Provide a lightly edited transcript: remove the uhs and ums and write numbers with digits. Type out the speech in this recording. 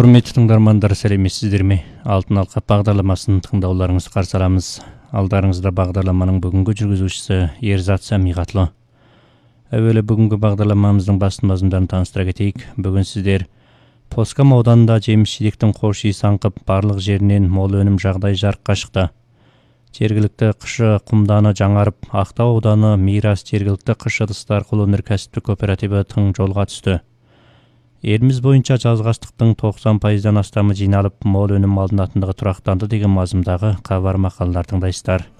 Құрметті тыңдармандар, сәлеметсіздер ме? Алтын алқа бағдарламасын тыңдауларыңыз қарсы аламыз. Алдарыңызда бағдарламаның бүгінгі жүргізушісі Ерзат Самиғатлы. Әуелі бүгінгі бағдарламамыздың басты мазмұндарын таныстыра кетейік. Бүгін сіздер Тоскам ауданында жеміс-жидектің хош иісі аңқып, барлық жерінен мол өнім жағдай жарыққа шықты. Жергілікті қышы құмданы жаңарып, Ақтау ауданы Мирас жергілікті қышы ыдыстар құл өнеркәсіптік кооперативі тың жолға түсті. Еліміз бойынша жазғы астықтың 90%-дан астамы жиналып, мол өнім алынатындығы тұрақтанды деген мазмұндағы хабар мақалалар тыңдайсыздар.